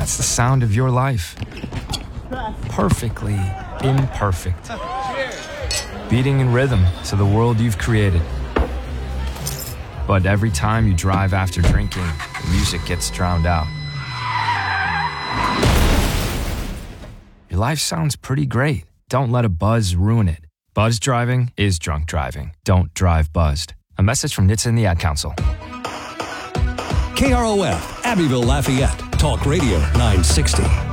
That's the sound of your life. Perfectly imperfect. Beating in rhythm to the world you've created. But every time you drive after drinking, the music gets drowned out. Your life sounds pretty great. Don't let a buzz ruin it. Buzz driving is drunk driving. Don't drive buzzed. A message from NHTSA and the Ad Council. KROF, Abbeville, Lafayette. Talk Radio 960.